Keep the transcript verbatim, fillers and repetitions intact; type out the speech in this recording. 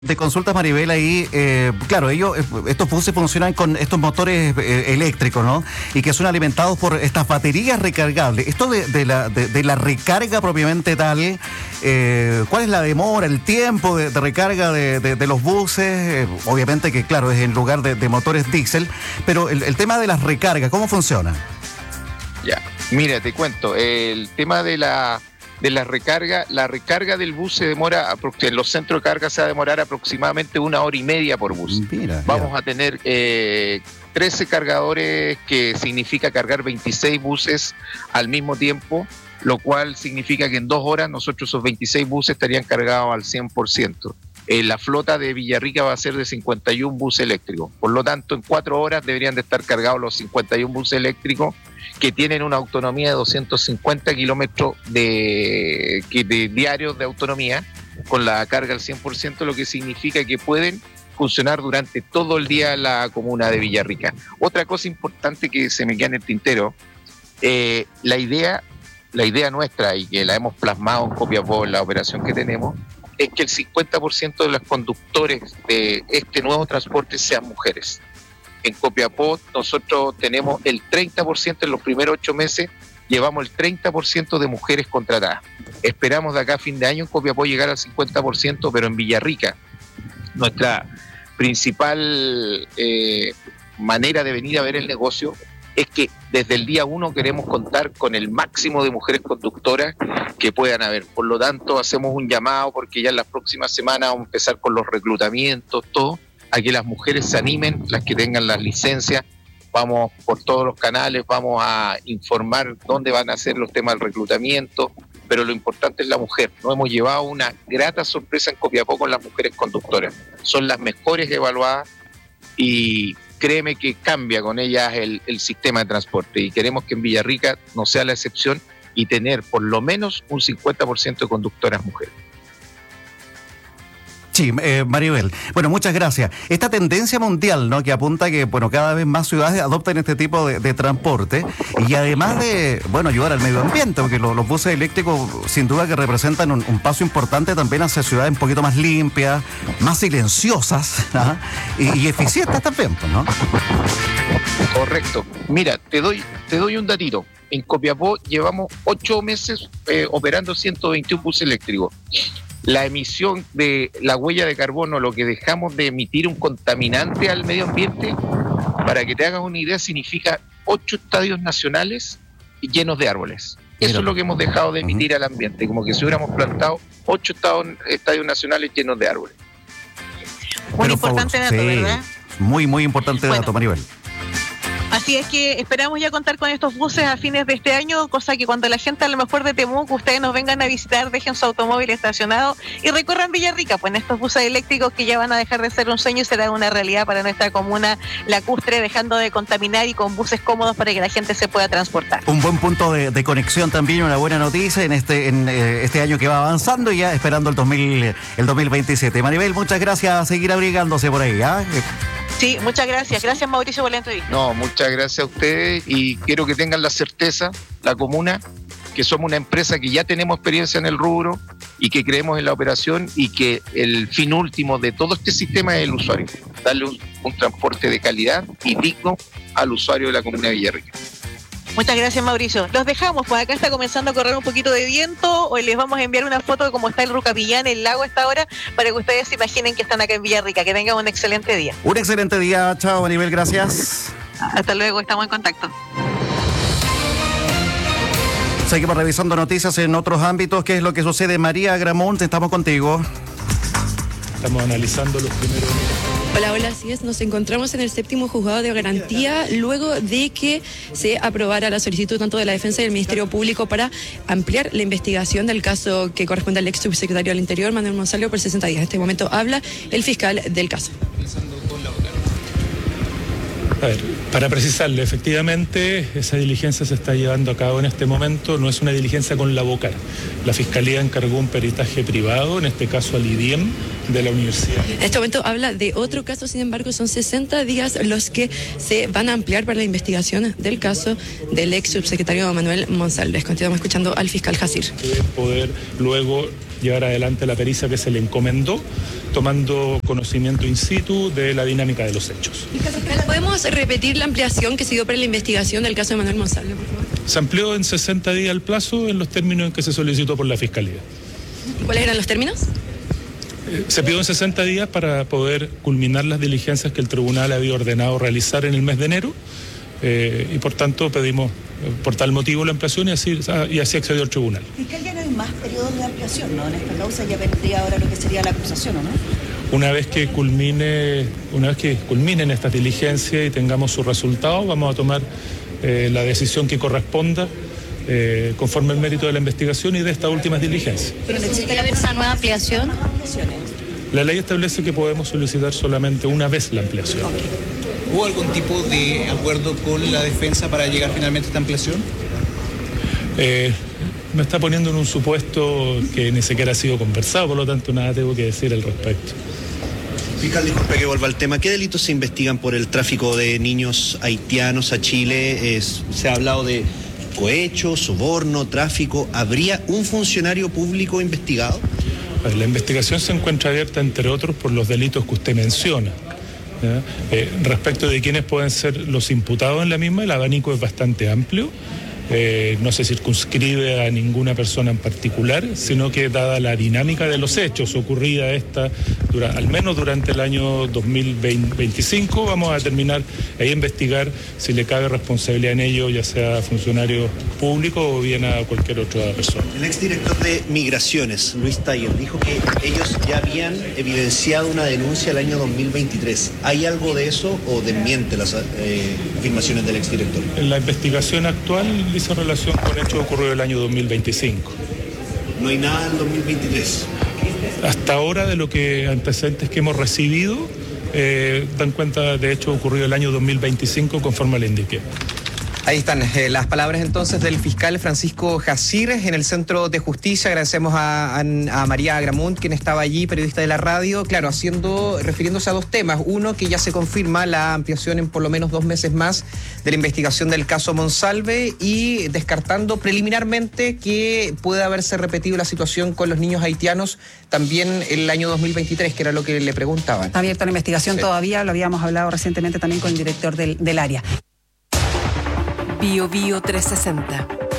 De consultas, Maribel, ahí, eh, claro, ellos, estos buses funcionan con estos motores eh, eléctricos, ¿no? Y que son alimentados por estas baterías recargables. Esto de, de, la, de, de la recarga propiamente tal, eh, ¿cuál es la demora, el tiempo de, de recarga de, de, de los buses? Eh, obviamente que, claro, es en lugar de, de motores diésel, pero el, el tema de las recargas, ¿cómo funciona? Ya, mira, te cuento, el tema de la... de la recarga, la recarga del bus se demora, en los centros de carga se va a demorar aproximadamente una hora y media por bus. Mira, Vamos mira. a tener eh, trece cargadores, que significa cargar veintiséis buses al mismo tiempo, lo cual significa que en dos horas nosotros esos veintiséis buses estarían cargados al cien por ciento. Eh, la flota de Villarrica va a ser de cincuenta y uno buses eléctricos, por lo tanto en cuatro horas deberían de estar cargados los cincuenta y uno buses eléctricos, que tienen una autonomía de doscientos cincuenta kilómetros de, de diarios de autonomía, con la carga al cien por ciento, lo que significa que pueden funcionar durante todo el día en la comuna de Villarrica. Otra cosa importante que se me queda en el tintero, eh, la idea, la idea nuestra, y que la hemos plasmado en Copiapó en la operación que tenemos, es que el cincuenta por ciento de los conductores de este nuevo transporte sean mujeres. En Copiapó nosotros tenemos el treinta por ciento en los primeros ocho meses, llevamos el treinta por ciento de mujeres contratadas. Esperamos de acá a fin de año en Copiapó llegar al cincuenta por ciento, pero en Villarrica, nuestra principal eh, manera de venir a ver el negocio es que desde el día uno queremos contar con el máximo de mujeres conductoras que puedan haber. Por lo tanto, hacemos un llamado, porque ya en las próximas semanas vamos a empezar con los reclutamientos, todo, a que las mujeres se animen, las que tengan las licencias. Vamos por todos los canales, vamos a informar dónde van a ser los temas del reclutamiento, pero lo importante es la mujer. Nos hemos llevado una grata sorpresa en Copiapó con las mujeres conductoras. Son las mejores evaluadas y créeme que cambia con ellas el, el sistema de transporte, y queremos que en Villarrica no sea la excepción y tener por lo menos un cincuenta por ciento de conductoras mujeres. Sí, eh, Maribel. Bueno, muchas gracias. Esta tendencia mundial, ¿no?, que apunta a que, bueno, cada vez más ciudades adoptan este tipo de, de transporte, y además de, bueno, ayudar al medio ambiente, porque los, los buses eléctricos sin duda que representan un, un paso importante también hacia ciudades un poquito más limpias, más silenciosas, ¿no?, y, y eficientes también, ¿no? Correcto. Mira, te doy, te doy un datito. En Copiapó llevamos ocho meses eh, operando ciento veintiuno buses eléctricos. La emisión de la huella de carbono, lo que dejamos de emitir un contaminante al medio ambiente, para que te hagas una idea, significa ocho estadios nacionales llenos de árboles. Eso es lo que hemos dejado de emitir al ambiente, como que si hubiéramos plantado ocho estadios nacionales llenos de árboles. Muy importante dato, sí, ¿verdad? Muy, muy importante bueno. dato, Maribel. Así es que esperamos ya contar con estos buses a fines de este año, cosa que cuando la gente a lo mejor de Temuco, ustedes nos vengan a visitar, dejen su automóvil estacionado y recorran Villarrica, pues en estos buses eléctricos que ya van a dejar de ser un sueño y será una realidad para nuestra comuna lacustre, dejando de contaminar y con buses cómodos para que la gente se pueda transportar. Un buen punto de, de conexión también, una buena noticia en este en eh, este año que va avanzando y ya esperando el dos mil, el dos mil veintisiete. Maribel, muchas gracias, a seguir abrigándose por ahí, ¿ah? ¿eh? Sí, muchas gracias. Gracias, Mauricio, por la entrevista. No, muchas gracias a ustedes, y quiero que tengan la certeza, la comuna, que somos una empresa que ya tenemos experiencia en el rubro y que creemos en la operación, y que el fin último de todo este sistema es el usuario, darle un, un transporte de calidad y digno al usuario de la comuna de Villarrica. Muchas gracias, Mauricio. Los dejamos, pues acá está comenzando a correr un poquito de viento. Hoy les vamos a enviar una foto de cómo está el Rucapillán, el lago a esta hora, para que ustedes se imaginen que están acá en Villarrica. Que tengan un excelente día. Un excelente día. Chao, Maribel, gracias. Hasta luego, estamos en contacto. Seguimos revisando noticias en otros ámbitos. ¿Qué es lo que sucede? María Gramont, estamos contigo. Estamos analizando los primeros... Hola, hola, así es. Nos encontramos en el séptimo juzgado de garantía luego de que se aprobara la solicitud tanto de la defensa y del Ministerio Público para ampliar la investigación del caso que corresponde al ex subsecretario del Interior, Manuel Monsalve, por sesenta días. En este momento habla el fiscal del caso. A ver, para precisarle, efectivamente, esa diligencia se está llevando a cabo en este momento, no es una diligencia con la vocal. La Fiscalía encargó un peritaje privado, en este caso al I D I E M de la universidad. En este momento habla de otro caso, sin embargo, son sesenta días los que se van a ampliar para la investigación del caso del ex subsecretario Manuel Monsalve. Continuamos escuchando al fiscal Jacir. Poder luego llevar adelante la pericia que se le encomendó, tomando conocimiento in situ de la dinámica de los hechos. ¿Podemos repetir la ampliación que se dio para la investigación del caso de Manuel Monsalve, por favor? Se amplió en sesenta días el plazo en los términos en que se solicitó por la Fiscalía. ¿Y cuáles eran los términos? Eh, se pidió en sesenta días para poder culminar las diligencias que el tribunal había ordenado realizar en el mes de enero eh, y por tanto pedimos eh, por tal motivo la ampliación y así, y así accedió el tribunal. Fiscal, ya no hay más periodos de ampliación, ¿no? En esta causa ya vendría ahora lo que sería la acusación, ¿o no? Una vez que culmine, una vez que culminen estas diligencias y tengamos su resultado, vamos a tomar eh, la decisión que corresponda eh, conforme al mérito de la investigación y de estas últimas diligencias. ¿Pero necesita haber esa nueva ampliación? La ley establece que podemos solicitar solamente una vez la ampliación. ¿Hubo algún tipo de acuerdo con la defensa para llegar finalmente a esta ampliación? Eh, me está poniendo en un supuesto que ni siquiera ha sido conversado, por lo tanto nada tengo que decir al respecto. Fiscal, disculpe que vuelva al tema. ¿Qué delitos se investigan por el tráfico de niños haitianos a Chile? Es, se ha hablado de cohecho, soborno, tráfico. ¿Habría un funcionario público investigado? La investigación se encuentra abierta, entre otros, por los delitos que usted menciona. Eh, respecto de quiénes pueden ser los imputados en la misma, el abanico es bastante amplio. Eh, no se circunscribe a ninguna persona en particular, sino que dada la dinámica de los hechos ocurrida esta, dura, al menos durante el año dos mil veinticinco, vamos a terminar e investigar si le cabe responsabilidad en ello, ya sea a funcionarios públicos o bien a cualquier otra persona. El exdirector de Migraciones, Luis Taller, dijo que ellos ya habían evidenciado una denuncia el año dos mil veintitrés. ¿Hay algo de eso o desmiente las eh, afirmaciones del exdirector? En la investigación actual hizo relación con hechos ocurridos el año dos mil veinticinco. ¿No hay nada en dos mil veintitrés? Hasta ahora, de lo que antecedentes que hemos recibido, eh, dan cuenta de hechos ocurridos el año dos mil veinticinco conforme le indiqué. Ahí están eh, las palabras entonces del fiscal Francisco Jacir en el Centro de Justicia. Agradecemos a, a, a María Agramunt, quien estaba allí, periodista de la radio, claro, haciendo, refiriéndose a dos temas. Uno, que ya se confirma la ampliación en por lo menos dos meses más de la investigación del caso Monsalve y descartando preliminarmente que pueda haberse repetido la situación con los niños haitianos también el año dos mil veintitrés, que era lo que le preguntaban. Está abierta la investigación sí. Todavía, lo habíamos hablado recientemente también con el director del, del área. Bio Bio trescientos sesenta.